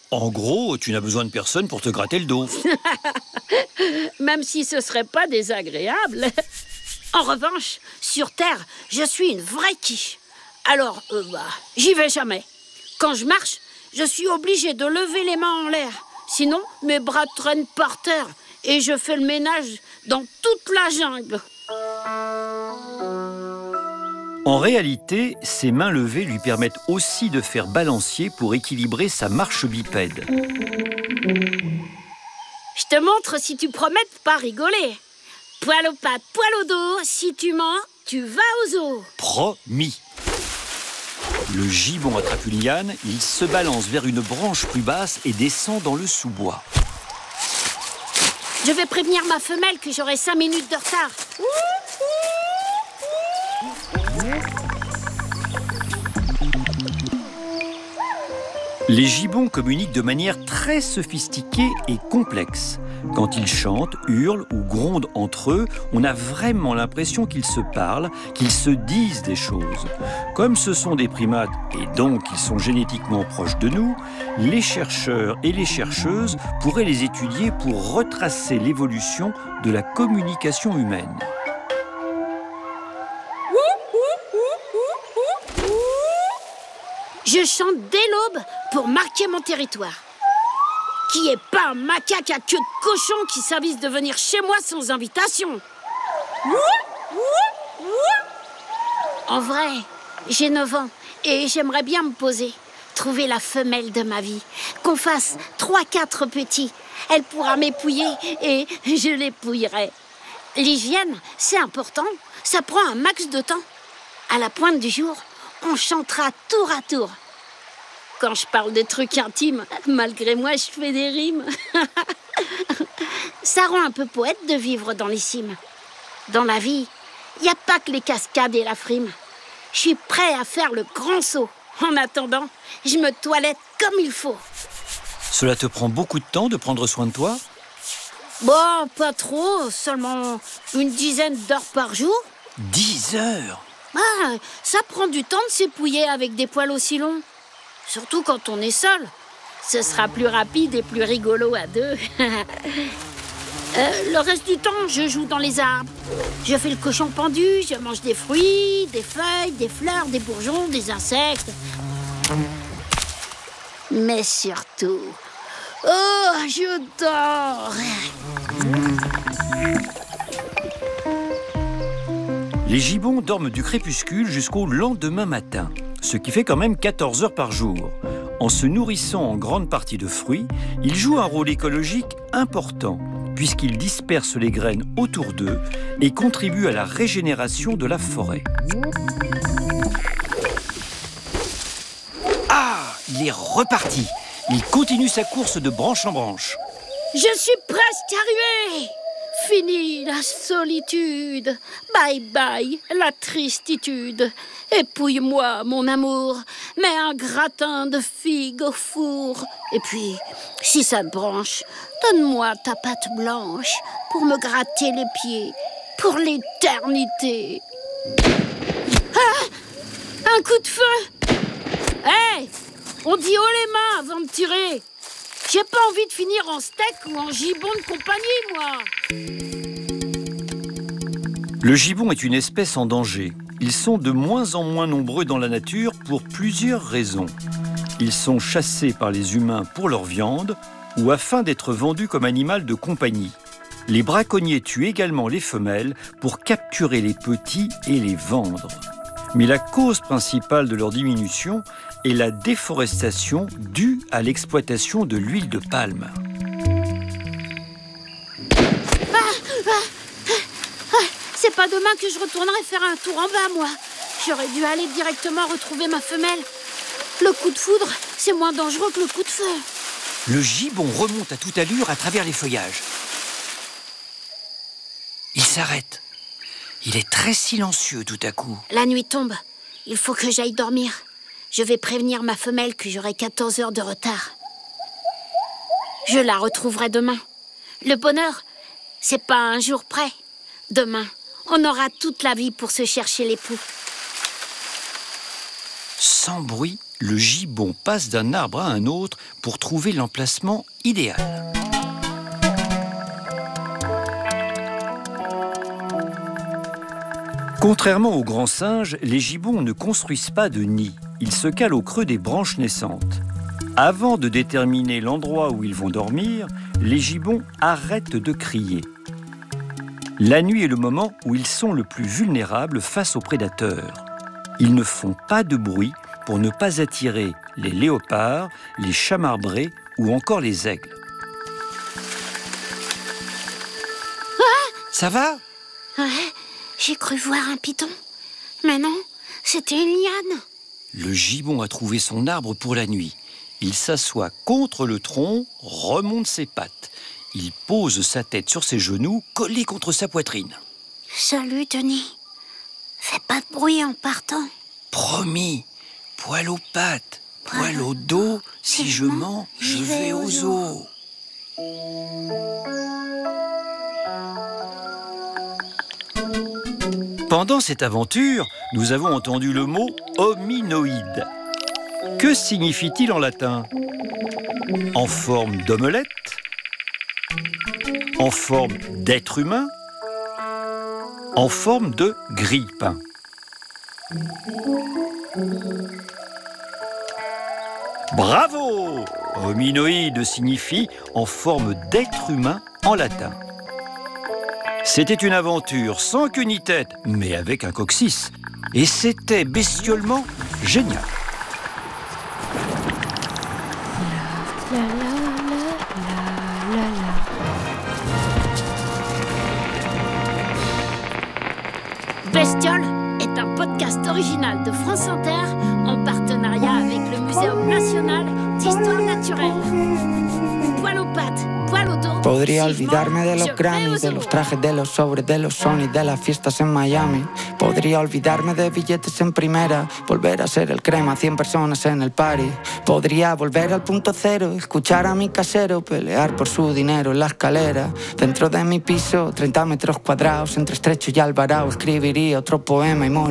En gros, tu n'as besoin de personne pour te gratter le dos. Même si ce serait pas désagréable. En revanche, sur Terre, je suis une vraie quiche. Alors, j'y vais jamais. Quand je marche, je suis obligée de lever les mains en l'air. Sinon, mes bras traînent par terre et je fais le ménage dans toute la jungle. En réalité, ses mains levées lui permettent aussi de faire balancier pour équilibrer sa marche bipède. Je te montre si tu promets de pas rigoler. Poil aux pattes, poil au dos, si tu mens, tu vas au zoo. Promis. Le gibbon attrape une liane, il se balance vers une branche plus basse et descend dans le sous-bois. Je vais prévenir ma femelle que j'aurai 5 minutes de retard. Les gibbons communiquent de manière très sophistiquée et complexe. Quand ils chantent, hurlent ou grondent entre eux, on a vraiment l'impression qu'ils se parlent, qu'ils se disent des choses. Comme ce sont des primates et donc ils sont génétiquement proches de nous, les chercheurs et les chercheuses pourraient les étudier pour retracer l'évolution de la communication humaine. Je chante dès l'aube pour marquer mon territoire. Qui est pas un macaque à queue de cochon qui s'avise de venir chez moi sans invitation. En vrai, j'ai 9 ans et j'aimerais bien me poser, trouver la femelle de ma vie, qu'on fasse 3-4 petits. Elle pourra m'épouiller et je l'épouillerai. L'hygiène, c'est important, ça prend un max de temps. À la pointe du jour, on chantera tour à tour. Quand je parle de trucs intimes, malgré moi, je fais des rimes. Ça rend un peu poète de vivre dans les cimes. Dans la vie, il n'y a pas que les cascades et la frime. Je suis prêt à faire le grand saut. En attendant, je me toilette comme il faut. Cela te prend beaucoup de temps de prendre soin de toi ? Bon, pas trop, seulement une dizaine d'heures par jour. 10 heures ? Ah, ça prend du temps de s'épouiller avec des poils aussi longs. Surtout quand on est seul. Ce sera plus rapide et plus rigolo à deux. Le reste du temps, je joue dans les arbres. Je fais le cochon pendu, je mange des fruits, des feuilles, des fleurs, des bourgeons, des insectes. Mais surtout, je dors. Les gibbons dorment du crépuscule jusqu'au lendemain matin, ce qui fait quand même 14 heures par jour. En se nourrissant en grande partie de fruits, ils jouent un rôle écologique important, puisqu'ils dispersent les graines autour d'eux et contribuent à la régénération de la forêt. Ah, il est reparti. Il continue sa course de branche en branche. Je suis presque arrivée. Fini la solitude, bye bye la tristitude. Épouille-moi mon amour, mets un gratin de figues au four. Et puis, si ça te branche, donne-moi ta pâte blanche pour me gratter les pieds pour l'éternité. Ah, un coup de feu. Hey, on dit haut les mains avant de tirer. J'ai pas envie de finir en steak ou en gibbon de compagnie, moi. Le gibbon est une espèce en danger. Ils sont de moins en moins nombreux dans la nature pour plusieurs raisons. Ils sont chassés par les humains pour leur viande ou afin d'être vendus comme animal de compagnie. Les braconniers tuent également les femelles pour capturer les petits et les vendre. Mais la cause principale de leur diminution est la déforestation due à l'exploitation de l'huile de palme. C'est pas demain que je retournerai faire un tour en bas, moi. J'aurais dû aller directement retrouver ma femelle. Le coup de foudre, c'est moins dangereux que le coup de feu. Le gibbon remonte à toute allure à travers les feuillages. Il s'arrête. Il est très silencieux tout à coup. La nuit tombe. Il faut que j'aille dormir. Je vais prévenir ma femelle que j'aurai 14 heures de retard. Je la retrouverai demain. Le bonheur, c'est pas un jour près. Demain, on aura toute la vie pour se chercher l'époux. Sans bruit, le gibbon passe d'un arbre à un autre pour trouver l'emplacement idéal. Contrairement aux grands singes, les gibbons ne construisent pas de nid. Ils se calent au creux des branches naissantes. Avant de déterminer l'endroit où ils vont dormir, les gibbons arrêtent de crier. La nuit est le moment où ils sont le plus vulnérables face aux prédateurs. Ils ne font pas de bruit pour ne pas attirer les léopards, les chats marbrés ou encore les aigles. Ça va ? Ouais, j'ai cru voir un python. Mais non, c'était une liane. Le gibbon a trouvé son arbre pour la nuit. Il s'assoit contre le tronc, remonte ses pattes. Il pose sa tête sur ses genoux, collés contre sa poitrine. Salut, Denis. Fais pas de bruit en partant. Promis, poil aux pattes, poil au dos, si je mens, je vais au zoo. Pendant cette aventure, nous avons entendu le mot hominoïde. Que signifie-t-il en latin ? En forme d'omelette ? En forme d'être humain ? En forme de grille-pain ? Bravo ! Hominoïde signifie en forme d'être humain en latin. C'était une aventure sans queue ni tête, mais avec un coccyx. Et c'était bestiolement génial. Bestiole est un podcast original de France Inter en partenariat avec le Muséum national d'histoire naturelle. Poil aux pattes, poil au dos. Podría olvidarme de los Grammys, de los trajes, de los sobres, de los Sony, de las fiestas en Miami. Podría olvidarme de billetes en primera, volver a ser el crema, 100 personas en el party. Podría volver al punto cero, escuchar a mi casero pelear por su dinero en la escalera. Dentro de mi piso, 30 metros cuadrados, entre Estrecho y Alvarado, escribiría otro poema y